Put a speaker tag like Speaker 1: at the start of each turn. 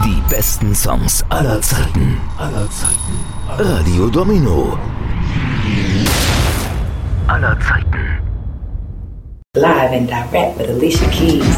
Speaker 1: Die besten Songs aller Zeiten. Radio Domino. Aller Zeiten.
Speaker 2: Live and direct with Alicia Keys.